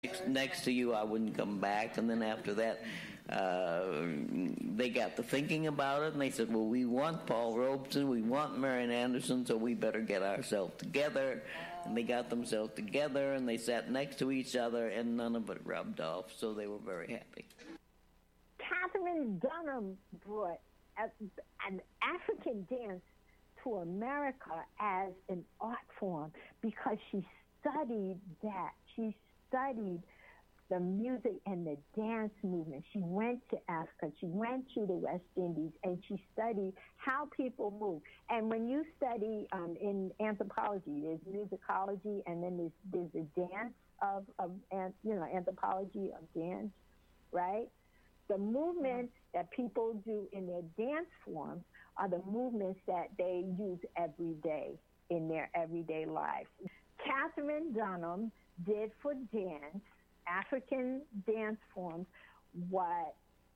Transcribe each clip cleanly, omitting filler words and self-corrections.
next to you, I wouldn't come back. And then after that, they got to thinking about it, and they said, well, we want Paul Robeson, we want Marian Anderson, so we better get ourselves together. And they got themselves together, and they sat next to each other, and none of it rubbed off, so they were very happy. Katherine Dunham brought an African dance to America as an art form because she studied that. She studied the music and the dance movement. She went to Africa, she went to the West Indies, and she studied how people move. And when you study in anthropology, there's musicology, and then there's the dance of anthropology of dance, right? The movements that people do in their dance forms are the movements that they use every day in their everyday life. Katherine Dunham did for dance, African dance forms, what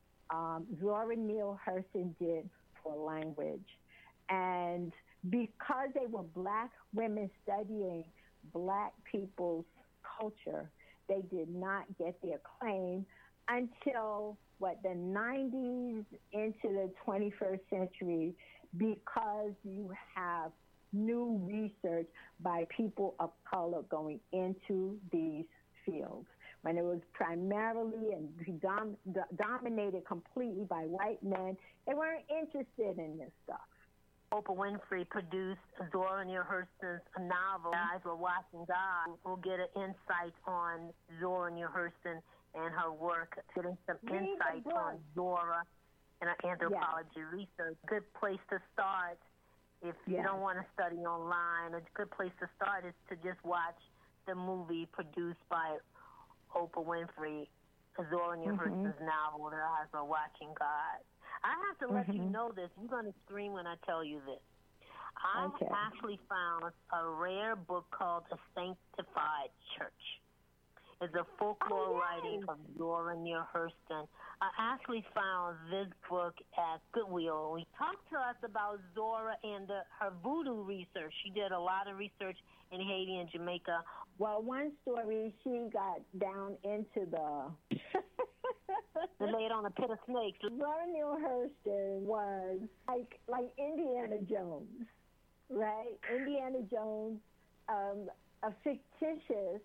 Zora Neale Hurston did for language. And because they were Black women studying Black people's culture, they did not get their claim until, the 90s into the 21st century, because you have new research by people of color going into these fields. When it was primarily and dominated completely by white men, they weren't interested in this stuff. Oprah Winfrey produced Zora Neale Hurston's novel, Eyes Were Watching God. We'll get an insight on Zora Neale Hurston and her work, getting some insight on Zora and her anthropology research. Good place to start if you don't want to study online. A good place to start is to just watch the movie produced by Oprah Winfrey, Zora Neale Hurston's novel, Their Eyes Were Watching God. I have to let you know this. You're going to scream when I tell you this. I actually found a rare book called A Sanctified Church. It's a folklore writing of Zora Neale Hurston. I actually found this book at Goodwill. He talked to us about Zora and her voodoo research. She did a lot of research in Haiti and Jamaica. Well, one story, she got down into the... They laid on a pit of snakes. Zora Neale Hurston was like Indiana Jones, right? Indiana Jones, a fictitious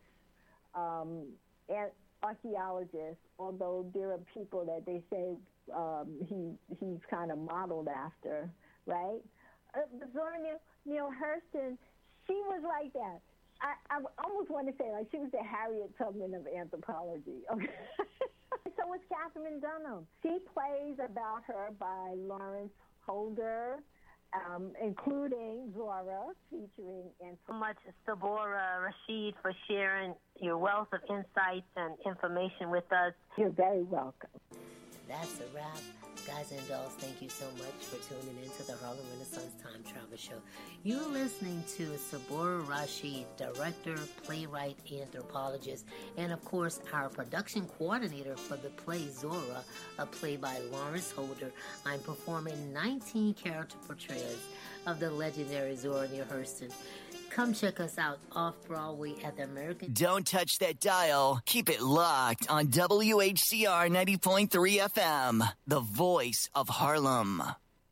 archaeologist, although there are people that they say he's kind of modeled after, right? Zora Neale Hurston, she was like that. I almost want to say like she was the Harriet Tubman of anthropology. Okay. So was Katherine Dunham. She plays about her by Lawrence Holder, including Zora, featuring so much, Sabora Rashid, for sharing your wealth of insights and information with us. You're very welcome. That's a wrap. Guys and dolls, thank you so much for tuning in to the Harlem Renaissance Time Travel Show. You're listening to Sabora Rashid, director, playwright, anthropologist, and of course our production coordinator for the play Zora, a play by Lawrence Holder. I'm performing 19 character portrayals of the legendary Zora Neale Hurston. Come check us out off-Broadway at the American... Don't touch that dial. Keep it locked on WHCR 90.3 FM, the voice of Harlem.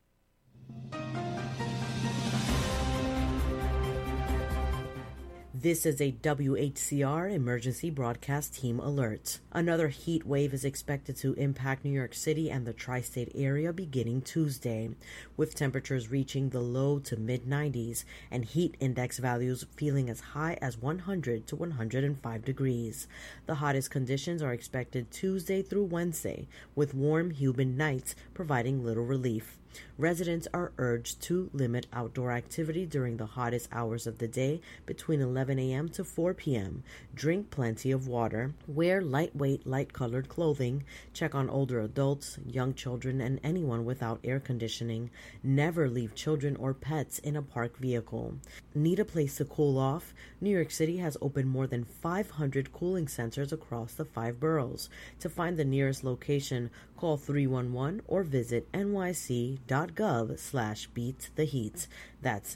This is a WHCR emergency broadcast team alert. Another heat wave is expected to impact New York City and the tri-state area beginning Tuesday, with temperatures reaching the low to mid-90s and heat index values feeling as high as 100 to 105 degrees. The hottest conditions are expected Tuesday through Wednesday, with warm, humid nights providing little relief. Residents are urged to limit outdoor activity during the hottest hours of the day between 11 a.m. to 4 p.m. Drink plenty of water. Wear lightweight, light-colored clothing. Check on older adults, young children, and anyone without air conditioning. Never leave children or pets in a parked vehicle. Need a place to cool off? New York City has opened more than 500 cooling centers across the 5 boroughs. To find the nearest location, call 311 or visit nyc.gov. nyc.gov/beatstheheat. That's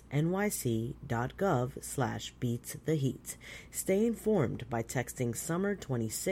nyc.gov/beatstheheat. Stay informed by texting Summer 26